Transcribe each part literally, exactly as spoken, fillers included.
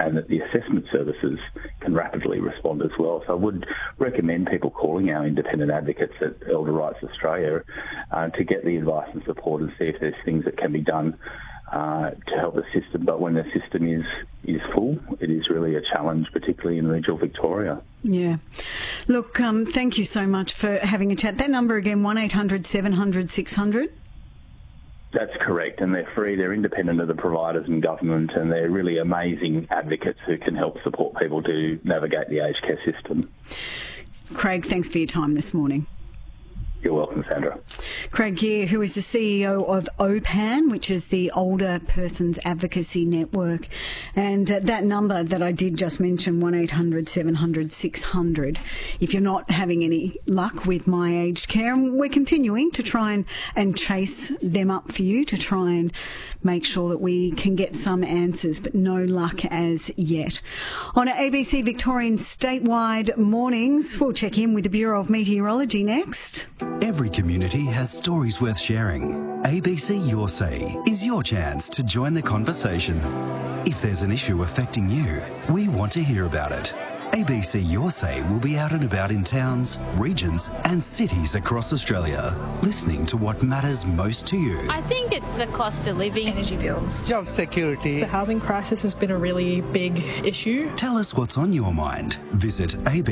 and that the assessment services can rapidly respond as well. So I would recommend people calling our independent advocates at Elder Rights Australia uh, to get the advice and support and see if there's things that can be done uh, to help the system. But when the system is, is full, it is really a challenge, particularly in regional Victoria. Yeah. Look, um, thank you so much for having a chat. That number again, one eight hundred seven hundred six hundred? That's correct, and they're free. They're independent of the providers and government, and they're really amazing advocates who can help support people to navigate the aged care system. Craig, thanks for your time this morning. You're welcome, Sandra. Craig Gear, who is the C E O of O P A N, which is the Older Persons Advocacy Network. And uh, that number that I did just mention, one eight hundred seven hundred six hundred, if you're not having any luck with My Aged Care, and we're continuing to try and, and chase them up for you to try and make sure that we can get some answers, but no luck as yet. On our A B C Victorian statewide mornings, we'll check in with the Bureau of Meteorology next. Every community has stories worth sharing. A B C Your Say is your chance to join the conversation. If there's an issue affecting you, we want to hear about it. A B C Your Say will be out and about in towns, regions and cities across Australia, listening to what matters most to you. I think it's the cost of living, energy bills, job security. The housing crisis has been a really big issue. Tell us what's on your mind. Visit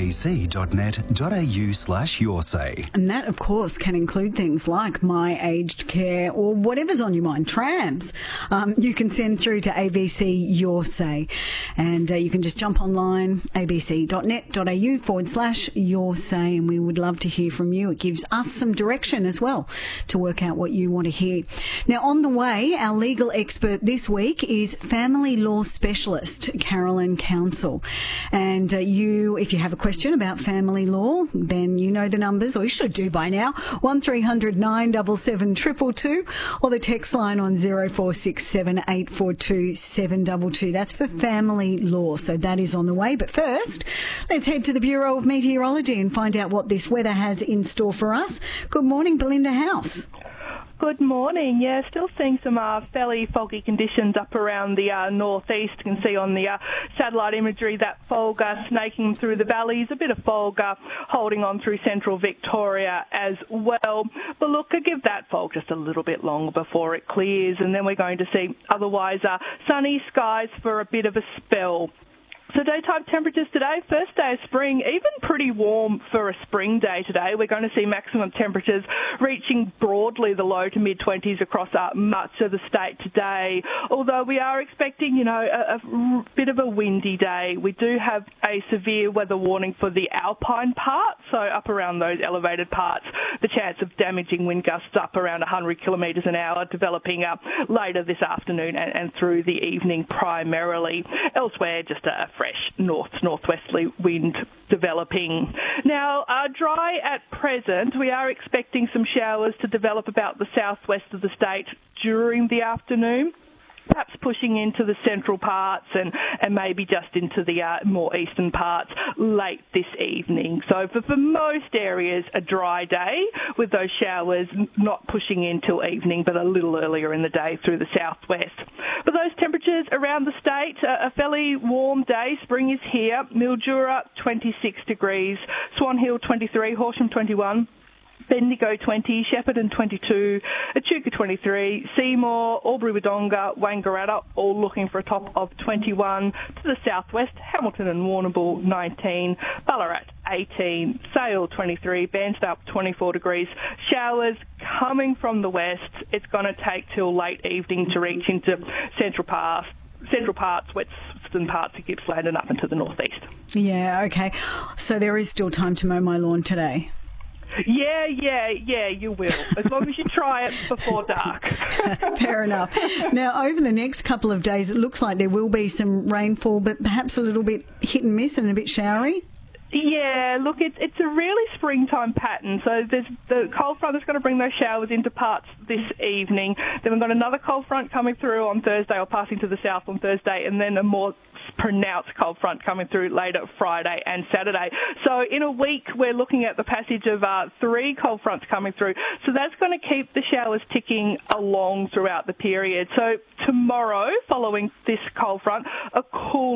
abc.net.au slash your say. And that, of course, can include things like My Aged Care or whatever's on your mind, trams. Um, you can send through to A B C Your Say. And uh, you can just jump online, abc.net.au forward slash your say, and we would love to hear from you. It gives us some direction as well to work out what you want to hear. Now, on the way, our legal expert this week is family law specialist Carolyn Council. And uh, you, if you have a question about family law, then you know the numbers, or you should do by now, one three hundred nine seven seven two two two, or the text line on zero four six seven eight four two seven two two. That's for family law, so that is on the way. But first, let's head to the Bureau of Meteorology and find out what this weather has in store for us. Good morning, Belinda House. Good morning. Yeah, still seeing some uh, fairly foggy conditions up around the uh, northeast. You can see on the uh, satellite imagery that fog uh, snaking through the valleys, a bit of fog uh, holding on through central Victoria as well. But look, I give that fog just a little bit longer before it clears, and then we're going to see otherwise uh, sunny skies for a bit of a spell. So daytime temperatures today, first day of spring, even pretty warm for a spring day today. We're going to see maximum temperatures reaching broadly the low to mid-twenties across uh, much of the state today. Although we are expecting, you know, a, a bit of a windy day. We do have a severe weather warning for the alpine part, so up around those elevated parts, the chance of damaging wind gusts up around one hundred kilometres an hour developing up later this afternoon and, and through the evening primarily. Elsewhere, just a fresh north-northwesterly wind developing. Now, uh, dry at present. We are expecting some showers to develop about the southwest of the state during the afternoon, perhaps pushing into the central parts and, and maybe just into the uh, more eastern parts late this evening. So for, for most areas, a dry day with those showers not pushing in till evening, but a little earlier in the day through the southwest. But those temperatures around the state, uh, a fairly warm day. Spring is here. Mildura, twenty-six degrees. Swan Hill, twenty-three. Horsham, twenty-one. Bendigo twenty, Shepparton twenty-two, Echuca twenty-three, Seymour, Albury-Wodonga, Wangaratta all looking for a top of twenty-one. To the southwest, Hamilton and Warrnambool nineteen, Ballarat eighteen, Sale twenty-three, Bairnsdale twenty-four degrees. Showers coming from the west. It's going to take till late evening to reach into central parts, central parts, western parts of Gippsland and up into the northeast. Yeah, okay. So there is still time to mow my lawn today. Yeah, yeah, yeah, you will, as long as you try it before dark. Fair enough. Now, over the next couple of days, it looks like there will be some rainfall, but perhaps a little bit hit and miss and a bit showery. Yeah, look, it's it's a really springtime pattern. So there's the cold front that's going to bring those showers into parts this evening. Then we've got another cold front coming through on Thursday or passing to the south on Thursday, and then a more pronounced cold front coming through later Friday and Saturday. So in a week, we're looking at the passage of uh, three cold fronts coming through. So that's going to keep the showers ticking along throughout the period. So tomorrow, following this cold front, a cool